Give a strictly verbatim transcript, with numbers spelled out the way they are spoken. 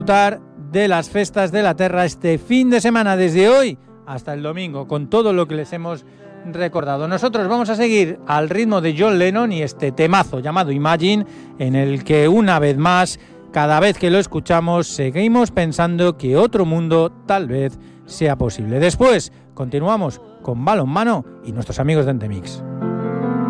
disfrutar de las festas de la Terra este fin de semana, desde hoy hasta el domingo, con todo lo que les hemos recordado. Nosotros vamos a seguir al ritmo de John Lennon y este temazo llamado Imagine, en el que una vez más, cada vez que lo escuchamos, seguimos pensando que otro mundo tal vez sea posible. Después continuamos con Balonmano y nuestros amigos de Entemix.